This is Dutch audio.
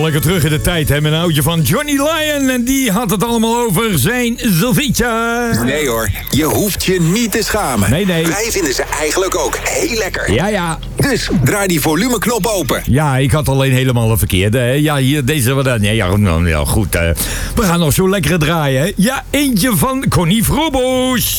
lekker terug in de tijd, hè? Met een oudje van Johnny Lyon. En die had het allemaal over zijn Sylvietje. Nee hoor, je hoeft je niet te schamen. Nee. Wij vinden ze eigenlijk ook heel lekker. Ja. Dus draai die volumeknop open. Ja, ik had alleen helemaal een verkeerde. Hè? Ja, hier, deze wat dan. Ja, goed. We gaan nog zo lekker draaien, hè? Ja, eentje van Connie Vroboes.